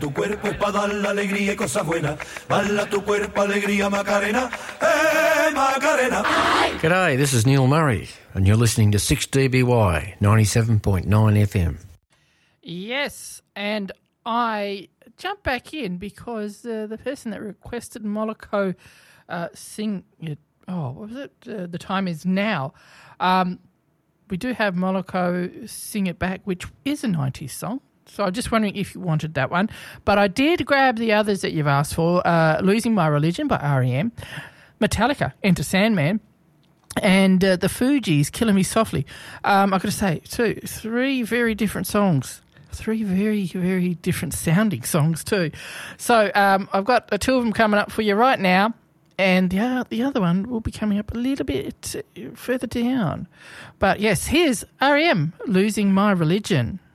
Tu cuerpo es para dar la alegría y cosas buenas. Bala tu cuerpo, alegría, Macarena. Macarena. G'day, this is Neil Murray, and you're listening to 6DBY 97.9 FM. Yes, and I jumped back in because the person that requested Moloko sing it, what was it? The Time Is Now. We do have Moloko Sing It Back, which is a 90s song. So I'm just wondering if you wanted that one. But I did grab the others that you've asked for, Losing My Religion by R.E.M., Metallica, Enter Sandman, and the Fugees, Killing Me Softly. I've got to say, three very different songs. Three very, very different sounding songs too. So I've got two of them coming up for you right now, and the other one will be coming up a little bit further down. But yes, here's R.E.M., Losing My Religion.